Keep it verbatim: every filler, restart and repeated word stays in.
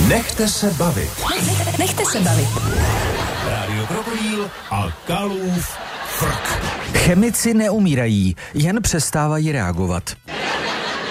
Nechte se bavit. Nechte se bavit. Rádio Krokodýl a Kalův frk. Chemici neumírají, jen přestávají reagovat.